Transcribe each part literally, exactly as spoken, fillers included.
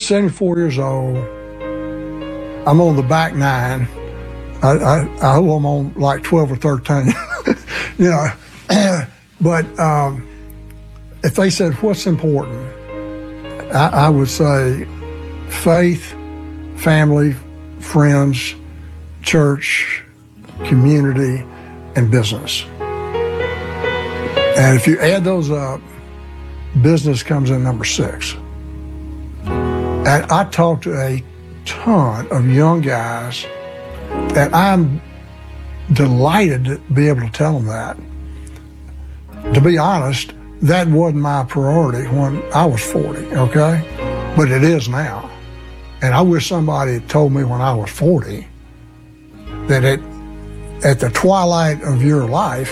seventy-four years old. I'm on the back nine. I, I, I hope I'm on like twelve or thirteen, you know. But um, if they said, what's important? I, I would say faith, family, friends, church, community, and business. And if you add those up, business comes in number six. And I talk to a ton of young guys, and I'm delighted to be able to tell them that. To be honest, that wasn't my priority when I was forty, okay? But it is now. And I wish somebody had told me when I was forty that it, at the twilight of your life,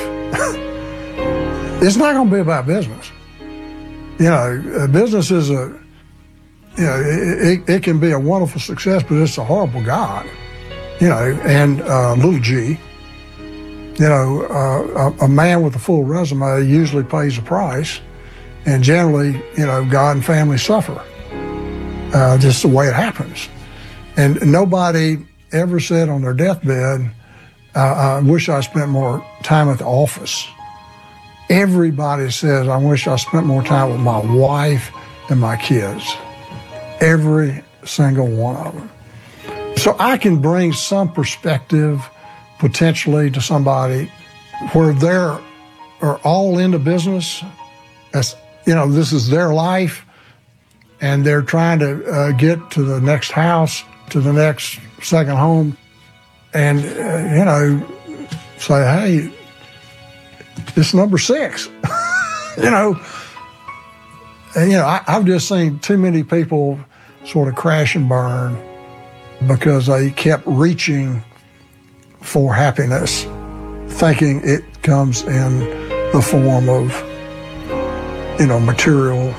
it's not going to be about business. You know, business is a, you know, it, it, it can be a wonderful success, but it's a horrible God, you know, and uh, little g. You know, uh, a, a man with a full resume usually pays a price, and generally, you know, God and family suffer. Uh, just the way it happens. And nobody ever said on their deathbed, uh, I wish I spent more time at the office. Everybody says, I wish I spent more time with my wife and my kids. Every single one of them. So I can bring some perspective potentially to somebody where they're are all into business. As, you know, this is their life, and they're trying to uh, get to the next house, to the next second home, and, uh, you know, say, hey, it's number six. you know, and, you know, I, I've just seen too many people sort of crash and burn because they kept reaching for happiness, thinking it comes in the form of, you know, material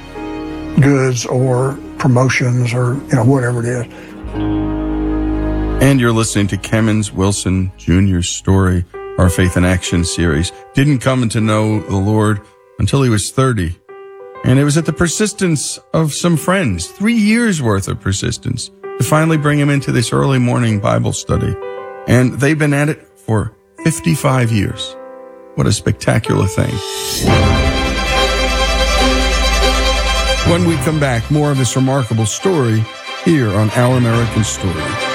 goods or promotions or, you know, whatever it is. And you're listening to Kemmons Wilson Junior's story, our Faith in Action series. Didn't come to know the Lord until he was thirty. And it was at the persistence of some friends, three years worth of persistence, to finally bring him into this early morning Bible study. And they've been at it for fifty-five years. What a spectacular thing. When we come back, more of this remarkable story here on Our American Story.